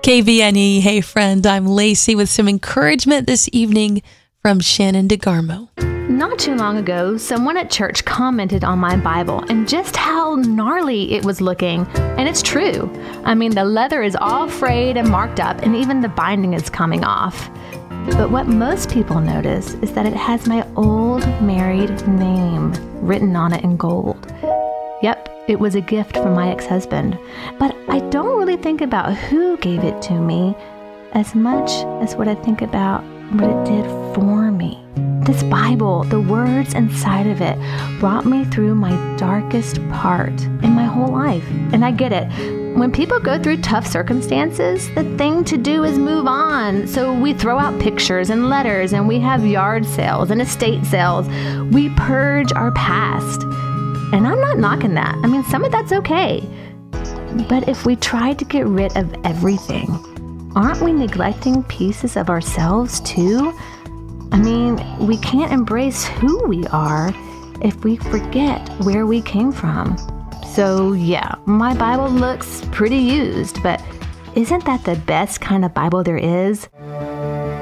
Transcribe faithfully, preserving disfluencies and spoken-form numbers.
K V N E. Hey friend, I'm Lacey with some encouragement this evening from Shannon DeGarmo. Not too long ago, someone at church commented on my Bible and just how gnarly it was looking. And it's true. I mean, the leather is all frayed and marked up, and even the binding is coming off. But what most people notice is that it has my old married name written on it in gold. Yep. It was a gift from my ex-husband, but I don't really think about who gave it to me as much as what I think about what it did for me. This Bible, the words inside of it, brought me through my darkest part in my whole life. And I get it. When people go through tough circumstances, the thing to do is move on. So we throw out pictures and letters, and we have yard sales and estate sales. We purge our past. And I'm not knocking that. I mean, some of that's okay. But if we try to get rid of everything, aren't we neglecting pieces of ourselves too? I mean, we can't embrace who we are if we forget where we came from. So yeah, my Bible looks pretty used, but isn't that the best kind of Bible there is?